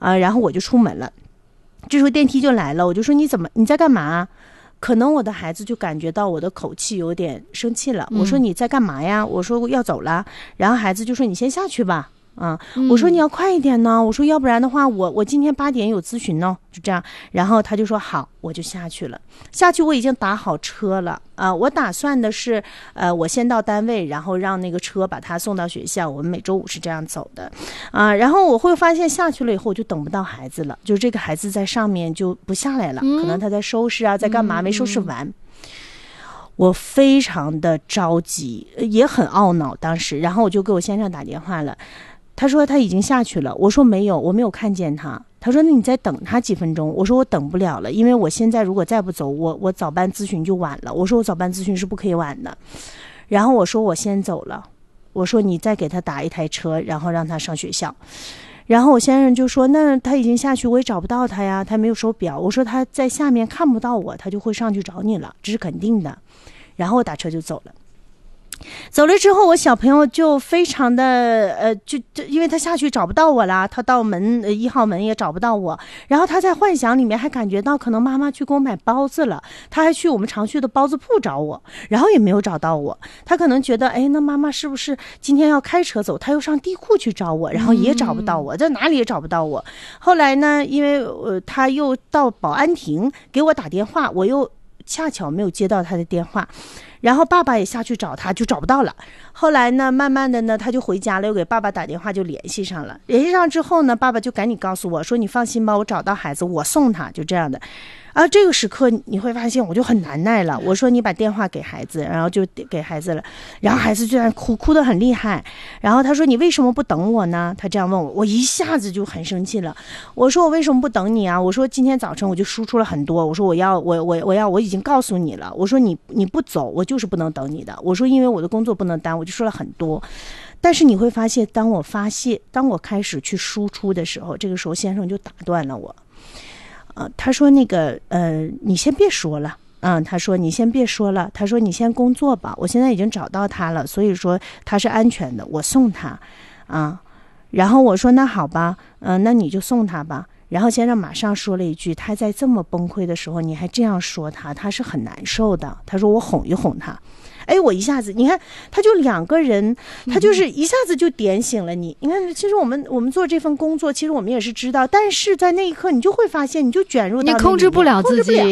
然后我就出门了。这时候电梯就来了，我就说你在干嘛？可能我的孩子就感觉到我的口气有点生气了，我说你在干嘛呀？我说要走了，然后孩子就说你先下去吧。我说你要快一点呢，我说要不然的话我今天8点有咨询呢，就这样。然后他就说好，我就下去了。下去我已经打好车了我打算的是我先到单位，然后让那个车把他送到学校，我们每周5是这样走的然后我会发现下去了以后我就等不到孩子了，就是这个孩子在上面就不下来了，可能他在收拾在干嘛没收拾完。我非常的着急，也很懊恼当时，然后我就给我先生打电话了。他说他已经下去了，我说没有，我没有看见他。他说那你再等他几分钟。我说我等不了了，因为我现在如果再不走，我早班咨询就晚了。我说我早班咨询是不可以晚的。然后我说我先走了，我说你再给他打一台车，然后让他上学校。然后我先生就说那他已经下去，我也找不到他呀，他没有手表。我说他在下面看不到我，他就会上去找你了，这是肯定的。然后我打车就走了。走了之后，我小朋友就非常的就因为他下去找不到我啦，他到1号门也找不到我，然后他在幻想里面还感觉到可能妈妈去给我买包子了，他还去我们常去的包子铺找我，然后也没有找到我。他可能觉得那妈妈是不是今天要开车走，他又上地库去找我，然后也找不到我，在哪里也找不到我。后来呢，因为他又到保安亭给我打电话，我又恰巧没有接到他的电话，然后爸爸也下去找他，就找不到了。后来呢，慢慢的呢，他就回家了，又给爸爸打电话，就联系上了。联系上之后呢，爸爸就赶紧告诉我说：“你放心吧，我找到孩子，我送他。”就这样的。这个时刻你会发现我就很难耐了。我说你把电话给孩子，然后就给孩子了，然后孩子就在哭得很厉害。然后他说：“你为什么不等我呢？”他这样问我，我一下子就很生气了。我说：“我为什么不等你啊？”我说：“今天早晨我就输出了很多，我说我已经告诉你了。我说你不走，我就是不能等你的。我说因为我的工作不能耽误，我就说了很多。”但是你会发现，当我开始去输出的时候，这个时候先生就打断了我。他说那个你先别说了。他说你先别说了，他说你先工作吧，我现在已经找到他了，所以说他是安全的，我送他然后我说那好吧，那你就送他吧。然后先生马上说了一句，他在这么崩溃的时候你还这样说他是很难受的。他说我哄一哄他。我一下子你看，他就2个人，他就是一下子就点醒了你。你看，其实我们做这份工作，其实我们也是知道，但是在那一刻你就会发现，你就卷入到你控制不了自己。